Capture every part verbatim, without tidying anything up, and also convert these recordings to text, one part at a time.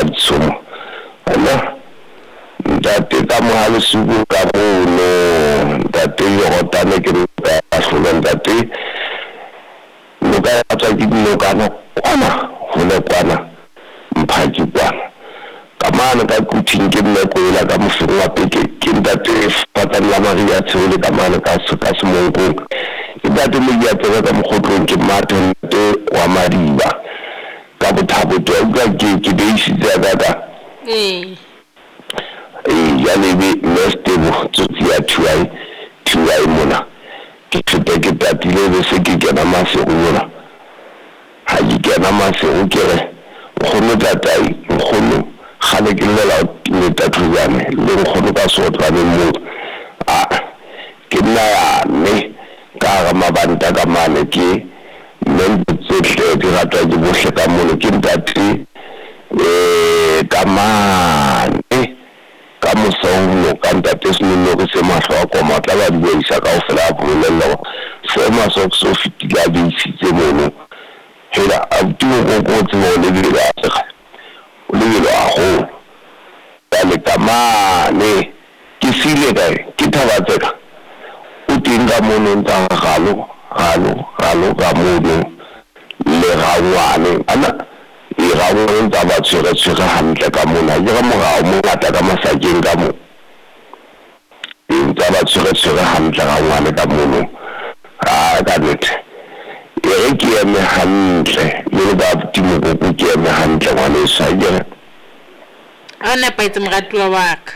ditsomo ana ntate ka mohale suku ka mono ntate yo rotane ke ka hlola ntate no ka tsa ke dino kana kwana hona kwana mphaki kwana kamana ka kuthing ke nne ko ela ka mofung wa peke ke ntate fata la maria tsole kamana ka suka semonko ke ntate le ya tsela ka mokgotlong ke mathe ntate wa madiba ka bothabo to ga ke ke beisi tsa ga eh eh ya lebe nestebo tsotsi ya thuai thuai mona ke tshute ke tatile le se ke kena masegona ha ke kena masego ke re nkgono tatai nkgono gane ke lela le tatuzane le nkgono ka sotlane mo a ke nna ya ne ka ga mabanta ka mane ke mme tsohle di rata ke bohle ka mono ke ntate eh ka mane ka mosongo ka ntate seno ke se mahlo a koma tla ba di isa ka ofela bolelo se maso so fitila di sitse mono hela a tuo go go tsmo le di ga tsa le di ga go le kamane ke sile ka ke thaba tseka o tinga mono ntang galo galo galo ga mono le ga ngwane ana e ga ngwane ntsa ba tsere tsere hantle ka mona je ga moga mo ngata ka masakeng ka mo e ntsa ba tsere tsere hantle ga ngwane ka mono a ka nete e ke eme hantle le ba timo go ke eme hantle ngwane sa je ana pa itse mratuwa waka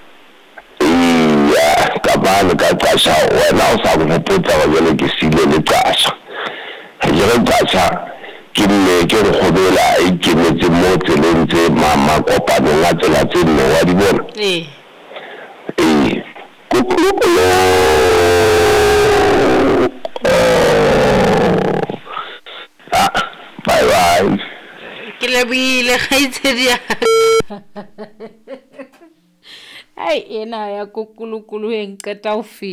ya ka bana ka tsasha wena o sa go potsa go le ke sile le tsasha je re tsasha ke nne ke go gobela e ke metse mo tseleng tse mama kopano nga tsela tse nne wa di bona eh eh kukulukulo ah bye bye ke lebile ga itsedi ya ai ena ya kukulukulu e nketa o